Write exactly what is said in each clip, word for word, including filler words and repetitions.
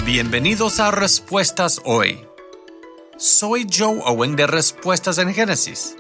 Bienvenidos a Respuestas Hoy. Soy Joe Owen de Respuestas en Génesis.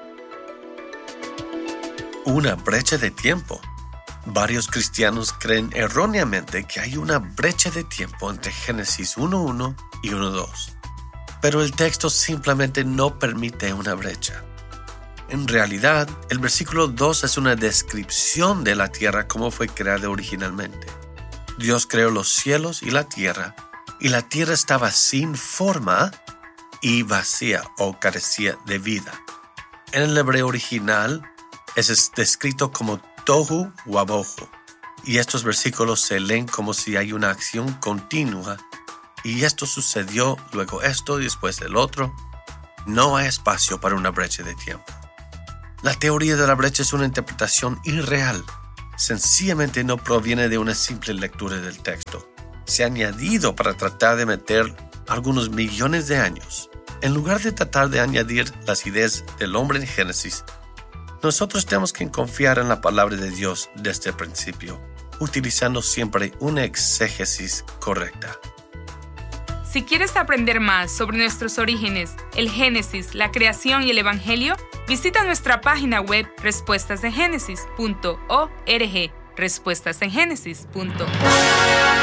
Una brecha de tiempo. Varios cristianos creen erróneamente que hay una brecha de tiempo entre Génesis uno uno y uno dos. Pero el texto simplemente no permite una brecha. En realidad, el versículo dos es una descripción de la tierra como fue creada originalmente. Dios creó los cielos y la tierra, y la tierra estaba sin forma y vacía o carecía de vida. En el hebreo original es descrito como tohu wabohu, y estos versículos se leen como si hay una acción continua, y esto sucedió, luego esto y después el otro. No hay espacio para una brecha de tiempo. La teoría de la brecha es una interpretación irreal. Sencillamente no proviene de una simple lectura del texto. Se ha añadido para tratar de meter algunos millones de años. En lugar de tratar de añadir las ideas del hombre en Génesis, nosotros tenemos que confiar en la palabra de Dios desde el principio, utilizando siempre una exégesis correcta. Si quieres aprender más sobre nuestros orígenes, el Génesis, la creación y el Evangelio, visita nuestra página web respuestas en génesis punto org, respuestas en génesis punto org.